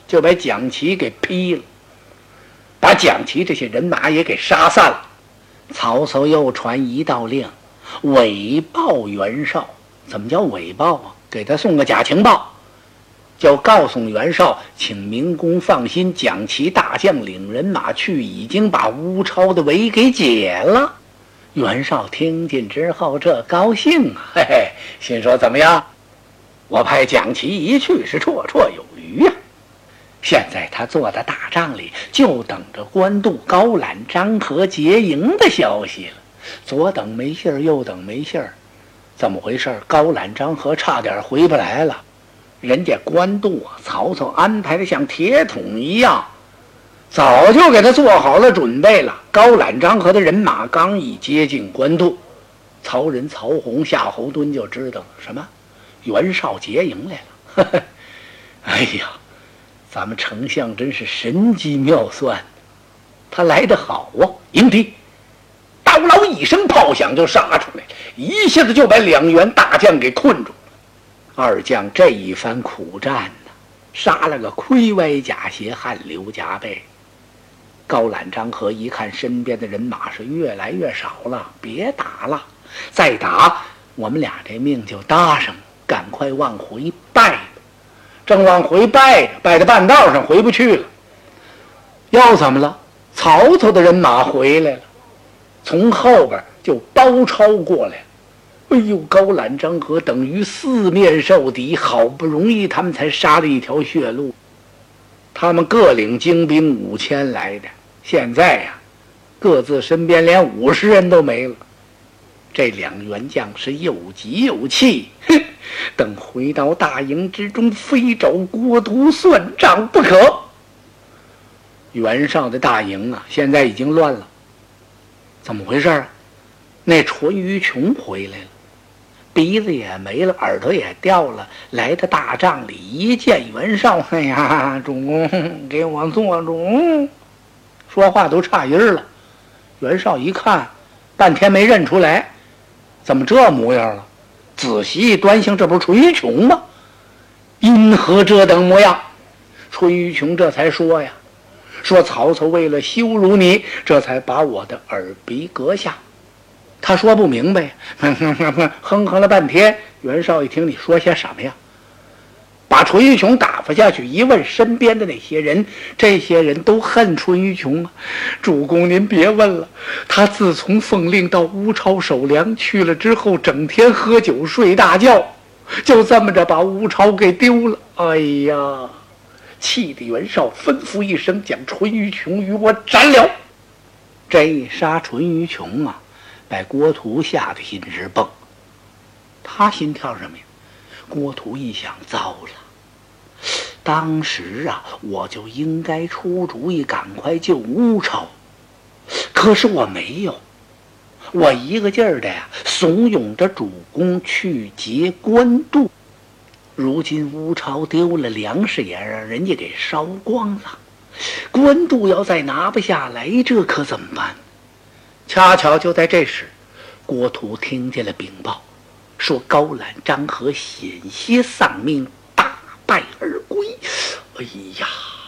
就把蒋奇给劈了，把蒋奇这些人马也给杀散了。曹操又传一道令，伪报袁绍。怎么叫伪报啊？给他送个假情报，就告诉袁绍，请明公放心，蒋奇大将领人马去，已经把乌超的围给解了。袁绍听见之后，这高兴啊，嘿嘿，心说怎么样？我派蒋奇一去是绰绰有余呀。现在他坐在大帐里，就等着官渡、高览、张合结营的消息了。左等没信儿，右等没信儿，怎么回事？高览、张合差点回不来了。人家官渡啊，曹操安排的像铁桶一样，早就给他做好了准备了。高览、张合的人马刚一接近官渡，曹仁、曹洪、夏侯惇就知道了什么？袁绍结营来了。呵呵，哎呀，咱们丞相真是神机妙算，他来得好啊！迎敌，刀嗷一声炮响就杀出来，一下子就把两员大将给困住。二将这一番苦战呢，杀了个盔歪甲斜，汗流浃背。高览、张合一看身边的人马是越来越少了，别打了，再打我们俩这命就搭上，赶快往回败吧。正往回败着，败到半道上回不去了。又怎么了？曹操的人马回来了，从后边就包抄过来。哎呦，高览、张合等于四面受敌，好不容易他们才杀了一条血路。他们各领精兵5000来的，现在呀，各自身边连50人都没了。这两员将是又急又气，等回到大营之中，非找郭图算账不可。袁绍的大营啊，现在已经乱了。怎么回事啊？那淳于琼回来了，鼻子也没了，耳朵也掉了，来到大帐里，一见袁绍，哎呀，主公给我做主，说话都差音了。袁绍一看，半天没认出来，怎么这模样了？仔细一端详，这不是淳于琼吗？因何这等模样？淳于琼这才说呀，说曹操为了羞辱你，这才把我的耳鼻割下。他说不明白，哼哼了半天。袁绍一听，你说些什么呀？把淳于琼打发下去，一问身边的那些人，这些人都恨淳于琼啊。主公您别问了，他自从奉令到乌超守粮去了之后，整天喝酒睡大觉，就这么着把乌超给丢了。哎呀，气得袁绍吩咐一声，将淳于琼与我斩了。这一杀淳于琼啊，把郭图吓得心直蹦。他心跳什么呀？郭图一想，糟了，当时啊，我就应该出主意赶快救乌超，可是我没有，我一个劲儿的呀怂恿着主公去劫官渡。如今乌超丢了粮食，也让人家给烧光了，官渡要再拿不下来，这可怎么办？恰巧就在这时，郭图听见了禀报，说高览、张合险些丧命，大败而归。哎呀，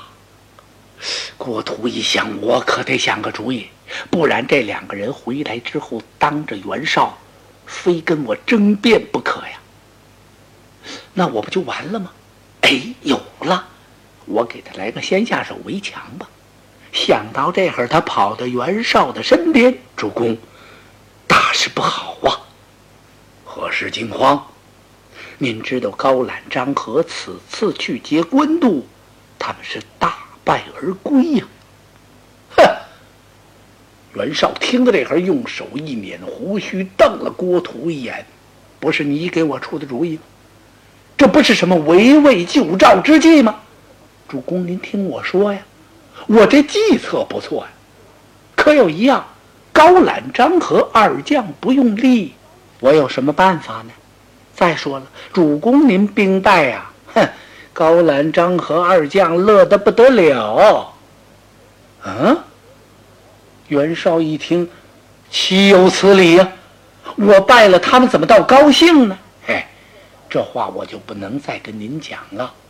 郭图一想，我可得想个主意，不然这两个人回来之后，当着袁绍非跟我争辩不可呀。那我不就完了吗？哎，有了，我给他来个先下手为强吧。想到这会儿，他跑到袁绍的身边，主公，大事不好啊！何事惊慌？您知道高览、张合此次去劫官渡，他们是大败而归呀！哼！袁绍听到这会儿，用手一捻胡须，瞪了郭图一眼：“不是你给我出的主意吗？这不是什么围魏救赵之计吗？主公，您听我说呀，我这计策不错呀，可有一样，高览、张合二将不用力，我有什么办法呢？再说了，主公您兵败呀，哼，高览、张合二将乐得不得了。袁绍一听，岂有此理呀！我败了，他们怎么倒高兴呢？这话我就不能再跟您讲了。